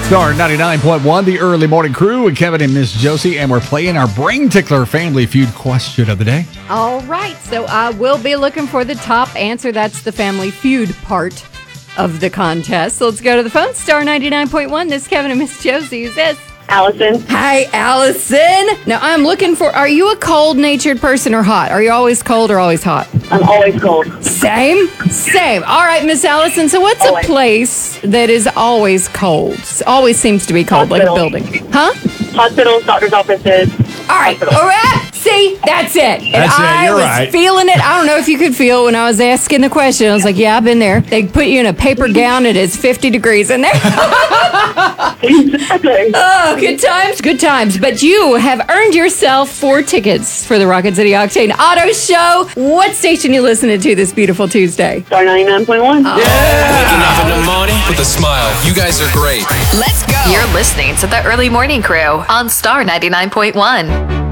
Star 99.1, the early morning crew with Kevin and Miss Josie, and we're playing our Brain Tickler Family Feud question of the day. All right, so I will be looking for the top answer. That's the Family Feud part of the contest. So let's go to the phone. Star 99.1, this is Kevin and Miss Josie. Who's this? Allison. Hi, Allison. Now, I'm looking for, are you a cold-natured person or hot? Are you always cold or always hot? I'm always cold. Same. All right, Miss Allison. So what's Always. a place that is always cold? Always seems to be cold, Hospital. like a building. Huh? Hospitals, doctor's offices. All right. Hospital. All right. See, that's it. And That's it. I You're was right. feeling it. I don't know if you could feel when I was asking the question. I was like, yeah, I've been there. They put you in a paper gown. It is 50 degrees in there. Exactly. Oh, good times, good times. But you have earned yourself 4 tickets for the Rocket City Octane Auto Show. What station you listening to this beautiful Tuesday? Star 99.1. Waking up in the morning with a smile. You guys are great. Let's go. You're listening to the Early Morning Crew on Star 99.1.